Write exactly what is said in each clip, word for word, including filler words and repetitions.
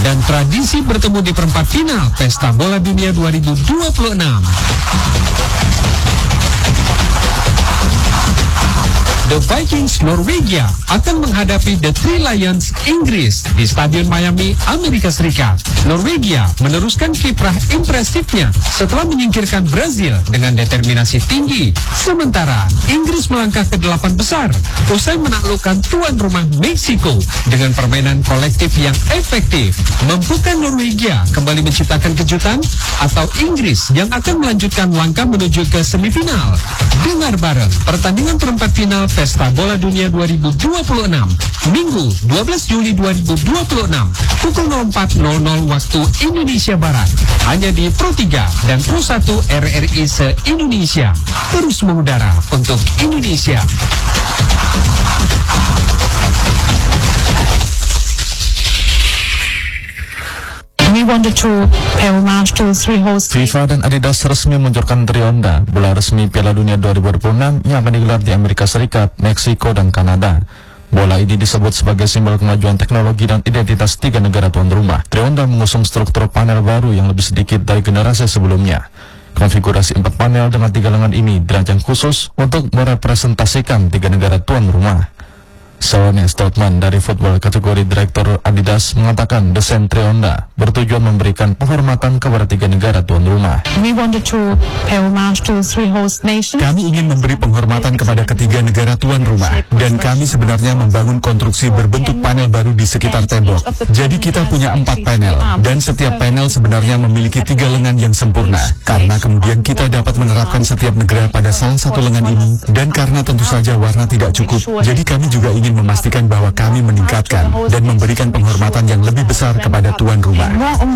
dan tradisi bertemu di perempat final Pesta Bola Dunia dua ribu dua puluh enam. The Vikings Norwegia akan menghadapi The Three Lions Inggris di Stadion Miami, Amerika Serikat. Norwegia meneruskan kiprah impresifnya setelah menyingkirkan Brazil dengan determinasi tinggi. Sementara Inggris melangkah ke delapan besar usai menaklukkan tuan rumah Meksiko dengan permainan kolektif yang efektif. Mampukah Norwegia kembali menciptakan kejutan atau Inggris yang akan melanjutkan langkah menuju ke semifinal? Dengar bareng pertandingan perempat final Pesta Bola Dunia dua ribu dua puluh enam, Minggu dua belas Juli dua ribu dua puluh enam, pukul nol empat nol nol waktu Indonesia Barat. Hanya di Pro tiga dan Pro satu R R I se-Indonesia. Terus mengudara untuk Indonesia. We wanted to pay homage to three hosts. FIFA dan Adidas resmi meluncurkan Trionda, bola resmi Piala Dunia dua ribu dua puluh enam yang akan digelar di Amerika Serikat, Meksiko, dan Kanada. Bola ini disebut sebagai simbol kemajuan teknologi dan identitas tiga negara tuan rumah. Trionda mengusung struktur panel baru yang lebih sedikit dari generasi sebelumnya. Konfigurasi empat panel dengan tiga lengan ini dirancang khusus untuk merepresentasikan tiga negara tuan rumah. Sonny Stoutman dari football kategori direktur Adidas mengatakan desain Trionda bertujuan memberikan penghormatan kepada tiga negara tuan rumah. We wanted to pay homage to three host nations. Kami ingin memberi penghormatan kepada ketiga negara tuan rumah, dan kami sebenarnya membangun konstruksi berbentuk panel baru di sekitar tembok. Jadi kita punya empat panel, dan setiap panel sebenarnya memiliki tiga lengan yang sempurna. Karena kemudian kita dapat menerapkan setiap negara pada salah satu lengan ini, dan karena tentu saja warna tidak cukup, jadi kami juga ingin memastikan bahwa kami meningkatkan dan memberikan penghormatan yang lebih besar kepada tuan rumah.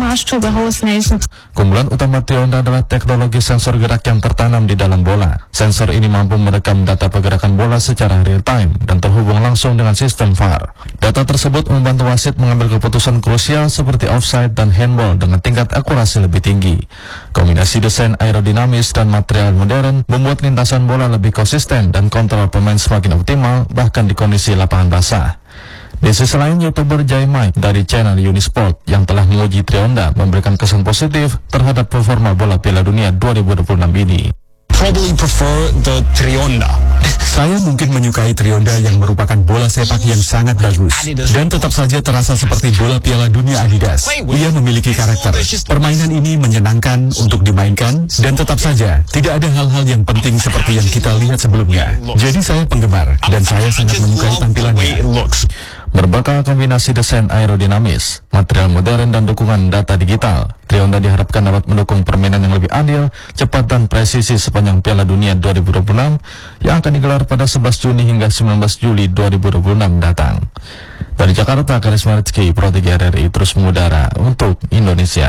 Keunggulan utama Trionda adalah teknologi sensor gerak yang tertanam di dalam bola. Sensor ini mampu merekam data pergerakan bola secara real time dan terhubung langsung dengan sistem V A R. Data tersebut membantu wasit mengambil keputusan krusial seperti offside dan handball dengan tingkat akurasi lebih tinggi. Kombinasi desain aerodinamis dan material modern membuat lintasan bola lebih konsisten dan kontrol pemain semakin optimal bahkan di kondisi lapangan basah. Di sisi lain, YouTuber Jay Mike dari channel Unisport yang telah menguji Trionda memberikan kesan positif terhadap performa bola Piala Dunia dua ribu dua puluh enam ini. Probably prefer the Trionda. Saya mungkin menyukai Trionda yang merupakan bola sepak yang sangat bagus dan tetap saja terasa seperti bola Piala Dunia Adidas. Ia memiliki karakter. Permainan ini menyenangkan untuk dimainkan dan tetap saja tidak ada hal-hal yang penting seperti yang kita lihat sebelumnya. Jadi saya penggemar dan saya sangat menyukai tampilannya. Berbekal kombinasi desain aerodinamis, material modern dan dukungan data digital, Trionda diharapkan dapat mendukung permainan yang lebih adil, cepat dan presisi sepanjang Piala Dunia dua ribu dua puluh enam yang akan digelar pada sebelas Juni hingga sembilan belas Juli dua ribu dua puluh enam datang. Dari Jakarta, Karisma Rizky, Pro tiga R R I terus mengudara untuk Indonesia.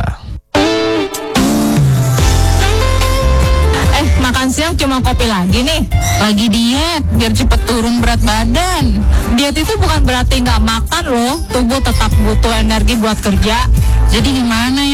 Makan siang cuma kopi lagi nih. Lagi diet biar cepet turun berat badan. Diet itu bukan berarti nggak makan loh. Tubuh tetap butuh energi buat kerja. Jadi gimana ya?